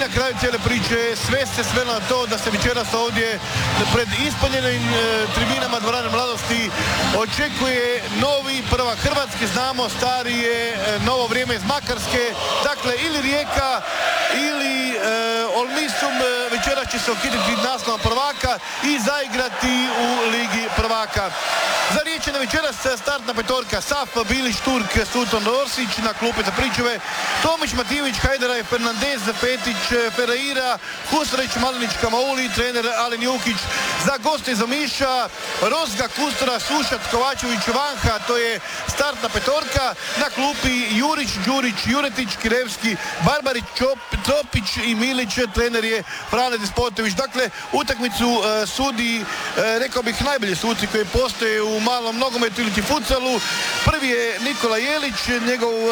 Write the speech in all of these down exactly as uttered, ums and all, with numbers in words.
na kraju cijele priče sve se svelo na to da se večeras ovdje pred ispaljenim e, tribinama dvorane Mladosti očekuje novi prvak Hrvatske. Znamo, stari je e, novo vrijeme iz Makarske, dakle ili Rijeka ili e, Olmisum e, večeras će se okititi naslova prvaka i zaigrati u Ligi prvaka. Za Riječane večeras startna petorka: Saf, Bilić, Turk, Sultan Rosić, na klupe za pričuve Tomić, Matijević, Hajderaj, Fernandez, Petić, Ferreira, Husarić, Malinić, Kamauli, trener Alen Jukić. Za goste iz Omiša Rozga, Kustura, Sušac, Kovačević, Vanha, to je startna petorka. Na klupi Jurić, Đurić, Juretić, Kirevski, Barbarić, Čop, Copić i Milić, trener je Frane Despotović. Dakle, utakmicu uh, sudi, uh, rekao bih, najbolji suci koji postoje u malom nogometu ili futsalu. Prvi je Nikola Jelić, njegov uh,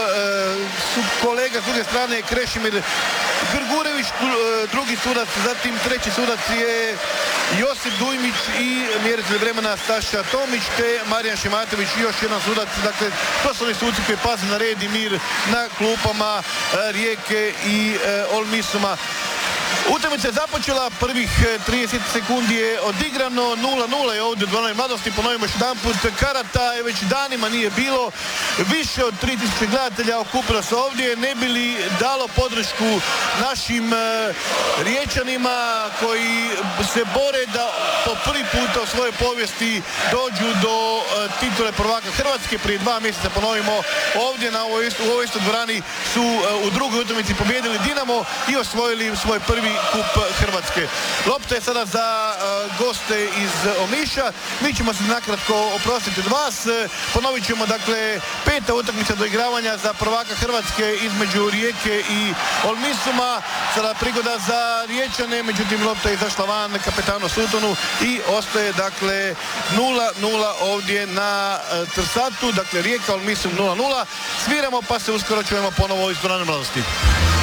su kolega s druge strane Krešimir Grgurević, drugi sudac, zatim treći sudac je Josip Dujmić i mjeritelj vremena Saša Tomić, te Marijan Šimatović i još jedan sudac. Dakle, to su oni suci koji paze na red i mir na klupama Rijeke i Olmisuma. Utakmica je započela, prvih trideset sekundi je odigrano, nula nula je ovdje u dvorani Mladosti. Ponovimo još jedanput, karata je već danima nije bilo, više od tri tisuće gledatelja okupilo se ovdje, ne bi li dalo podršku našim e, Riječanima koji se bore da po prvi puta u svojoj povijesti dođu do e, titule prvaka Hrvatske. Prije dva mjeseca, ponovimo, ovdje na ovoj, u ovoj istoj dvorani su e, u drugoj utakmici pobijedili Dinamo i osvojili svoj prvi kup Hrvatske. Lopta je sada za uh, goste iz Omiša. Mi ćemo se nakratko oprostiti od vas. Ponovit ćemo, dakle, peta utakmica do igravanja za prvaka Hrvatske između Rijeke i Olmisuma. Sada prigoda za Riječane, međutim lopta je izašla van kapetanu Sultanu i ostaje, dakle, nula nula ovdje na uh, Trsatu. Dakle, Rijeka, Olmisum nula nula. Sviramo pa se uskoro čujemo ponovo iz dvorane Mladosti.